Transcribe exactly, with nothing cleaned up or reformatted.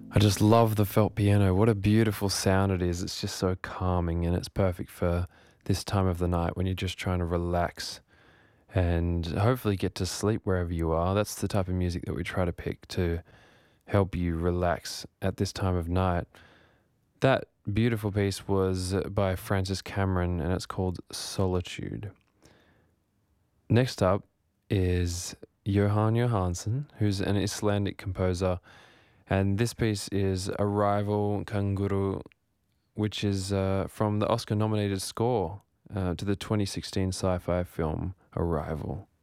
I just love the felt piano. What a beautiful sound it is. It's just so calming and it's perfect for this time of the night when you're just trying to relax and hopefully get to sleep wherever you are. That's the type of music that we try to pick to help you relax at this time of night. That beautiful piece was by Francis Cameron and it's called Solitude. Next up is Johan Johansson, who's an Icelandic composer, and this piece is Arrival Kanguru, which is uh, from the Oscar nominated score uh, to the twenty sixteen sci fi film Arrival.